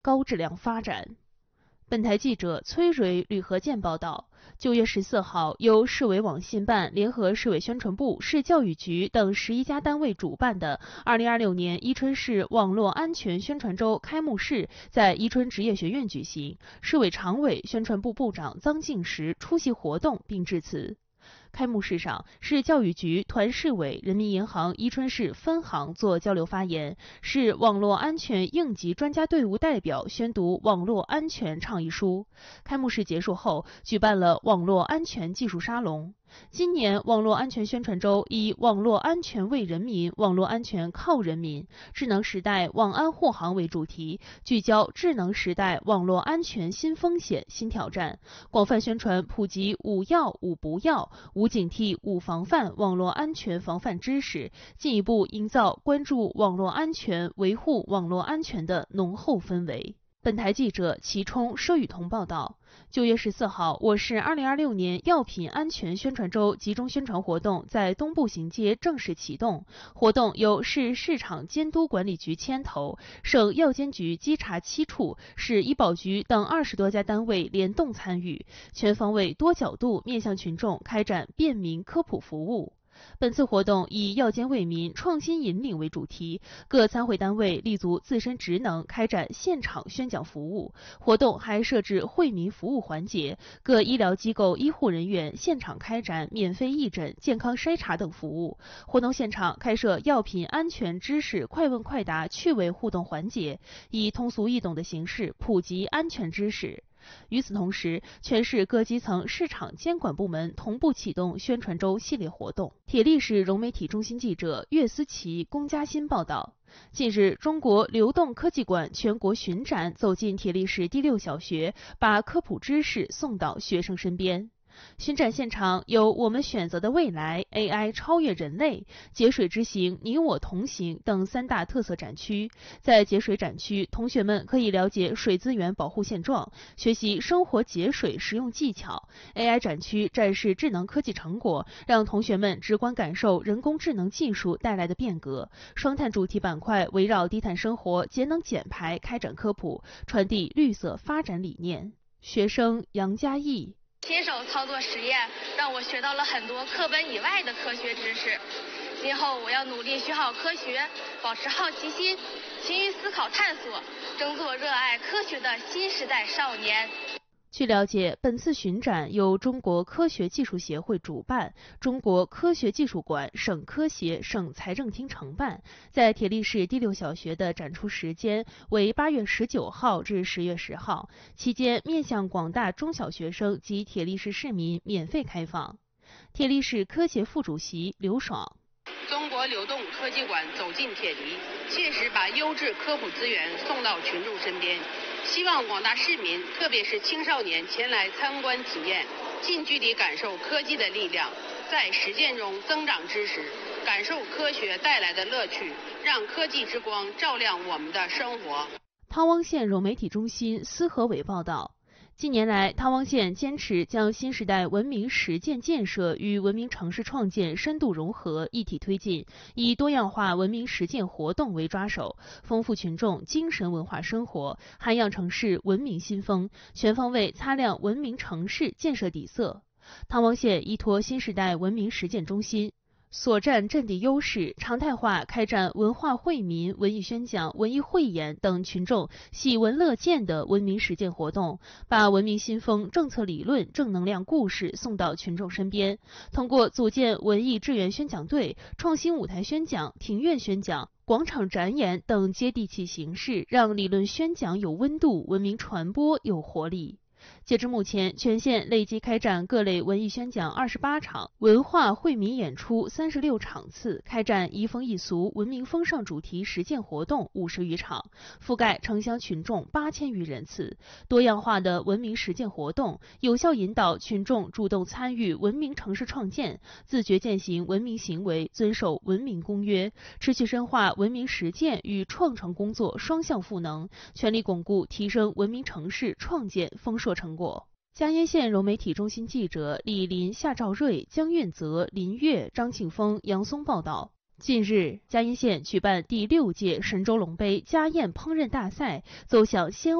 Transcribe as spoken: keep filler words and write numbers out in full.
高质量发展。本台记者崔蕊、吕和建报道，九月十四号，由市委网信办联合市委宣传部、市教育局等十一家单位主办的二零二六年伊春市网络安全宣传周开幕式在伊春职业学院举行。市委常委、宣传部部长臧敬时出席活动并致辞。开幕式上，市教育局团市委人民银行伊春市分行做交流发言，市网络安全应急专家队伍代表宣读网络安全倡议书。开幕式结束后，举办了网络安全技术沙龙。今年网络安全宣传周以网络安全为人民，网络安全靠人民，智能时代网安护航为主题，聚焦智能时代网络安全新风险、新挑战，广泛宣传普及五要、五不要、五警惕、五防范网络安全防范知识，进一步营造关注网络安全、维护网络安全的浓厚氛围。本台记者齐冲、佘雨桐报道。九月十四号，我市二零二六年药品安全宣传周集中宣传活动在东部行街正式启动。活动由市市场监督管理局牵头，省药监局稽查七处、市医保局等二十多家单位联动参与，全方位、多角度面向群众开展便民科普服务。本次活动以药监为民、创新引领为主题，各参会单位立足自身职能，开展现场宣讲服务。活动还设置惠民服务环节，各医疗机构医护人员现场开展免费义诊、健康筛查等服务。活动现场开设药品安全知识快问快答趣味互动环节，以通俗易懂的形式普及安全知识。与此同时，全市各基层市场监管部门同步启动宣传周系列活动。铁力市融媒体中心记者岳思琪、龚嘉欣报道。近日，中国流动科技馆全国巡展走进铁力市第六小学，把科普知识送到学生身边。巡展现场有我们选择的未来、A I 超越人类、节水之行、你我同行等三大特色展区。在节水展区，同学们可以了解水资源保护现状，学习生活节水实用技巧。A I 展区展示智能科技成果，让同学们直观感受人工智能技术带来的变革。双碳主题板块围绕低碳生活、节能减排开展科普，传递绿色发展理念。学生杨佳艺。 亲手操作实验，让我学到了很多课本以外的科学知识。今后我要努力学好科学，保持好奇心，勤于思考探索，争做热爱科学的新时代少年。 据了解，本次巡展由中国科学技术协会主办，中国科学技术馆、省科协、省财政厅承办。在铁力市第六小学的展出时间为八月十九号至十月十号，期间面向广大中小学生及铁力市市民免费开放。铁力市科协副主席刘爽。 中国流动科技馆走进铁力，切实把优质科普资源送到群众身边。希望广大市民，特别是青少年前来参观体验，近距离感受科技的力量，在实践中增长知识，感受科学带来的乐趣，让科技之光照亮我们的生活。 汤汪县融媒体中心司和伟报道。近年来，汤汪县坚持将新时代文明实践建设与文明城市创建深度融合，一体推进，以多样化文明实践活动为抓手，丰富群众精神文化生活，涵养城市文明新风，全方位擦亮文明城市建设底色。汤汪县依托新时代文明实践中心所占阵地优势，常态化开展文化惠民、文艺宣讲、文艺汇演等群众喜闻乐见的文明实践活动，把文明新风、政策理论、正能量故事送到群众身边。通过组建文艺志愿宣讲队、创新舞台宣讲、庭院宣讲、广场展演等接地气形式，让理论宣讲有温度，文明传播有活力。截至目前，全县累计开展各类文艺宣讲二十八场，文化惠民演出三十六场次，开展移风易俗、文明风尚主题实践活动五十余场，覆盖城乡群众八千余人次。多样化的文明实践活动，有效引导群众主动参与文明城市创建，自觉践行文明行为，遵守文明公约，持续深化文明实践与创城工作双向赋能，全力巩固提升文明城市创建丰硕成果。嘉烟县融媒体中心记者李林、夏兆瑞、江运泽、林月、张庆峰、杨松报道。 近日，嘉义县举办第六届神州龙杯家宴烹饪大赛，走向鲜